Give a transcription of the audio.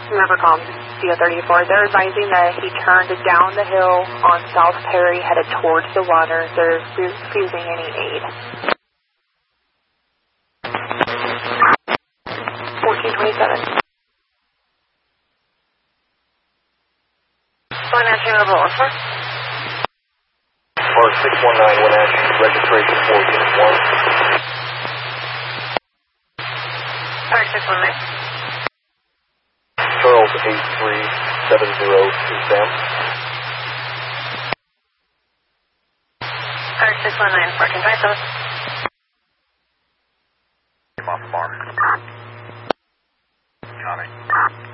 Rivercom, CO34. They're advising that he turned down the hill on South Perry, headed towards the water. They're refusing any aid. 1427. One action level, sir. Or 619, one action, registration 461. Alright, 619. Charles 8370 Sam. Alright, 619, 1427. Came off the bar. Johnny.